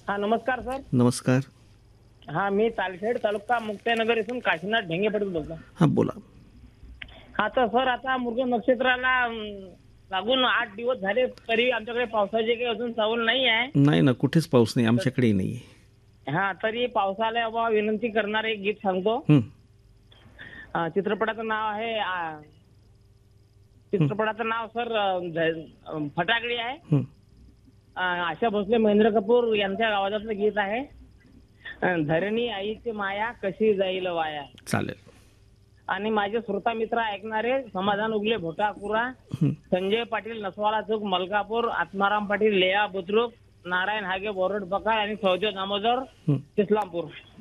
हा नमस्कार सर. नमस्कार. हा मी तालखेड तालुका मुक्ताईनगर इथून काशीनाथ ढेंगे पाटील बोलतो. हां, बोला. हा तर सर आता मृग नक्षत्राला लागून 8 दिवस झाले तरी आमच्याकडे पावसाची काही अजून चाहूल नाही आहे. नाही ना, कुठेच पाऊस नाही, आमच्याकडेही नाही आहे. हा तरी पावसाला बाबा विनंती करणारे एक गीत सांगतो. हं, चित्रपटाचं नाव आहे हं, चित्रपटाचं नाव सर फटाकडी आहे. हं. आशा भोसले महेंद्र कपूर यांच्या आवाजातलं गीत आहे. धरणी आईची माया कशी जाईल वाया. चालेल. आणि माझे श्रोता मित्र ऐकणारे समाधान उगले भोटापुरा, हं, संजय पाटील नसवाला चौक मलकापूर, आत्माराम पाटील लेया बुद्रुक, नारायण हागे बोरड बकार आणि फौजे दामोदर हं. इस्लामपूर.